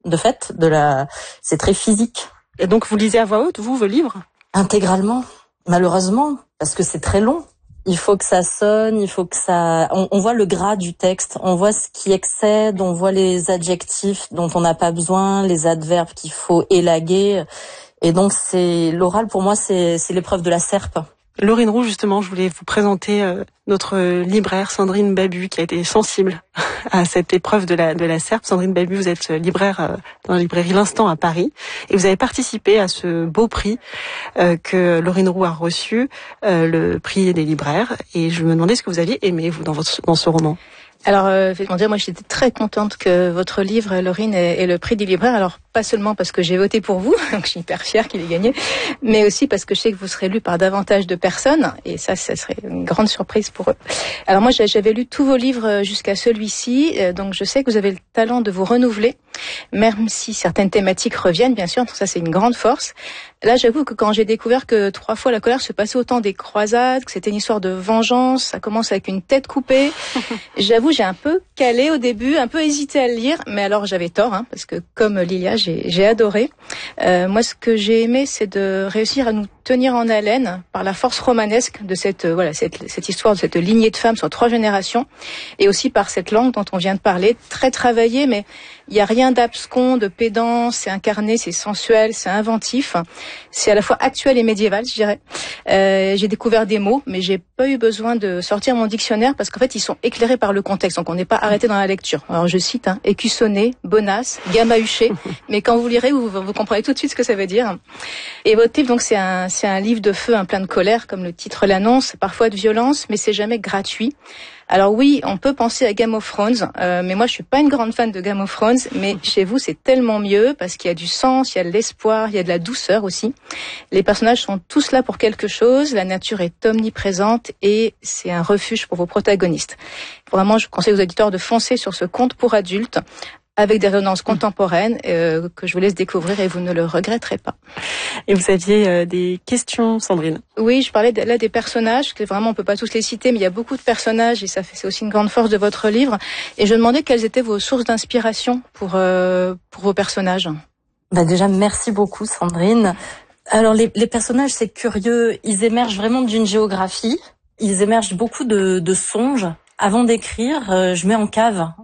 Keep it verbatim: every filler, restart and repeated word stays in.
de fait, de la, c'est très physique. Et donc vous lisez à voix haute, vous, vos livres? Intégralement, malheureusement, parce que c'est très long. Il faut que ça sonne, il faut que ça... On, on voit le gras du texte, on voit ce qui excède, on voit les adjectifs dont on n'a pas besoin, les adverbes qu'il faut élaguer. Et donc, c'est l'oral, pour moi, c'est, c'est l'épreuve de la serpe. Laurine Roux, justement, je voulais vous présenter euh, notre libraire Sandrine Babu, qui a été sensible à cette épreuve de la de la serpe. Sandrine Babu, vous êtes libraire euh, dans la librairie L'Instant à Paris, et vous avez participé à ce beau prix euh, que Laurine Roux a reçu, euh, le prix des libraires. Et je me demandais ce que vous aviez aimé, vous, dans votre dans ce roman. Alors, euh, effectivement, dire, moi, j'étais très contente que votre livre, Laurine, ait, ait le prix des libraires. Alors, pas seulement parce que j'ai voté pour vous, donc je suis hyper fière qu'il ait gagné, mais aussi parce que je sais que vous serez lu par davantage de personnes, et ça, ça serait une grande surprise pour eux. Alors moi, j'avais lu tous vos livres jusqu'à celui-ci, donc je sais que vous avez le talent de vous renouveler, même si certaines thématiques reviennent, bien sûr, donc ça, c'est une grande force. Là, j'avoue que quand j'ai découvert que trois fois la colère se passait autant des croisades, que c'était une histoire de vengeance, ça commence avec une tête coupée, j'avoue, j'ai un peu calé au début, un peu hésité à le lire, mais alors j'avais tort, hein, parce que comme Lilia, j'ai, j'ai adoré. Euh, moi, ce que j'ai aimé, c'est de réussir à nous tenir en haleine par la force romanesque de cette euh, voilà cette, cette histoire de cette lignée de femmes sur trois générations, et aussi par cette langue dont on vient de parler, très travaillée, mais il n'y a rien d'abscon, de pédant, c'est incarné, c'est sensuel, c'est inventif, c'est à la fois actuel et médiéval, je dirais. Euh, j'ai découvert des mots, mais j'ai pas eu besoin de sortir mon dictionnaire parce qu'en fait, ils sont éclairés par le contexte, donc on n'est pas arrêté dans la lecture. Alors je cite, hein, écussonné, bonasse, gamahuché, mais quand vous lirez, vous, vous comprenez tout de suite ce que ça veut dire. Et votre livre, donc, c'est un, c'est un livre de feu, un plein de colère, comme le titre l'annonce, parfois de violence, mais c'est jamais gratuit. Alors oui, on peut penser à Game of Thrones, euh, mais moi je suis pas une grande fan de Game of Thrones, mais chez vous c'est tellement mieux parce qu'il y a du sens, il y a de l'espoir, il y a de la douceur aussi. Les personnages sont tous là pour quelque chose, la nature est omniprésente et c'est un refuge pour vos protagonistes. Vraiment, je conseille aux auditeurs de foncer sur ce conte pour adultes avec des résonances contemporaines euh, que je vous laisse découvrir et vous ne le regretterez pas. Et vous aviez euh, des questions, Sandrine? Oui, je parlais de, là des personnages, que vraiment on peut pas tous les citer, mais il y a beaucoup de personnages et ça fait, c'est aussi une grande force de votre livre. Et je me demandais quelles étaient vos sources d'inspiration pour euh, pour vos personnages. Bah déjà, merci beaucoup, Sandrine. Alors les, les personnages, c'est curieux, ils émergent vraiment d'une géographie, ils émergent beaucoup de, de songes. Avant d'écrire, euh, je mets en cave